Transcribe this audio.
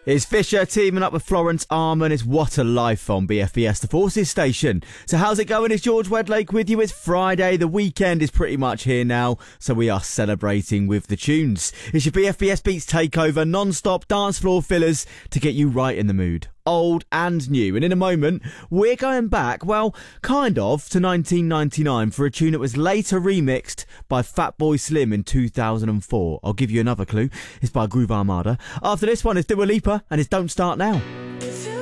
It's Fisher teaming up with Florence Arman. It's What a Life on BFBS, the Forces station. So how's it going? It's George Wedlake with you. It's Friday. The weekend is pretty much here now, so we are celebrating with the tunes. It's your BFBS Beats takeover, non-stop dance floor fillers to get you right in the mood. Old and new. And in a moment, we're going back, well, kind of, to 1999 for a tune that was later remixed by Fatboy Slim in 2004. I'll give you another clue. It's by Groove Armada. After this one, it's Dua Lipa and it's Don't Start Now.